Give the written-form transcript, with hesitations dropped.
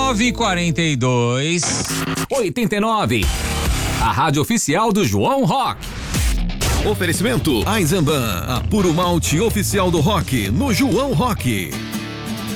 942 89. A rádio oficial do João Rock. Oferecimento Eisenbahn, a puro malte oficial do rock no João Rock.